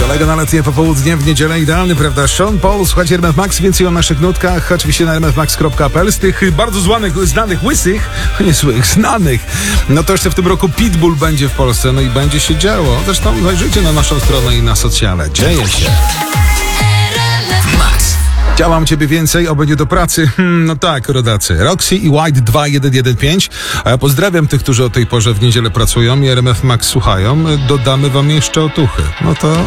Kolega na letnie popołudnie w niedzielę idealny, prawda? Sean Paul, słuchajcie RMF Max, więcej o naszych nutkach oczywiście na rmfmax.pl. Z tych bardzo znanych, łysych, nie złych, znanych, no to jeszcze w tym roku Pitbull będzie w Polsce, no i będzie się działo. Zresztą zajrzyjcie na naszą stronę i na socjale. Dzieje się. Chciałam ciebie więcej, oby nie do pracy. No tak, rodacy. Roxy i White 2115. A ja pozdrawiam tych, którzy o tej porze w niedzielę pracują i RMF Max słuchają. Dodamy wam jeszcze otuchy. No to